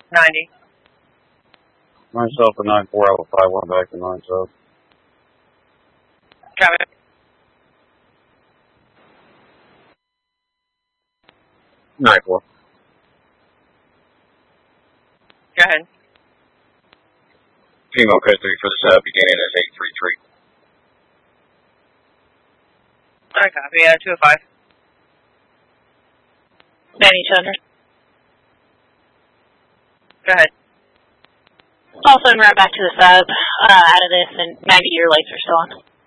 90. Myself at 94, I will 51 back to 97. Copy. Nine four. Go ahead. Female code 3 for the sub, beginning as 833. I copy. 205. 9200. Go ahead. Also en route back to the sub, out of this, and 90 your lights are still on.